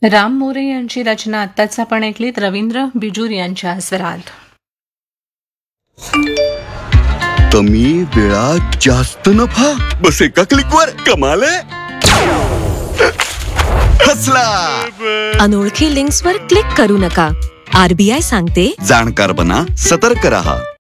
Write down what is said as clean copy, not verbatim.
राम मोरे यांची रचना आत्ताच आपण ऐकलीत रवींद्र बिजूर यांच्या स्वरात. कमी वेळात जास्त नफा, बस एका क्लिकवर कमाल आहे. हसला. अनोळखी लिंक्सवर क्लिक करू नका. RBI सांगते, जाणकार बना, सतर्क रहा.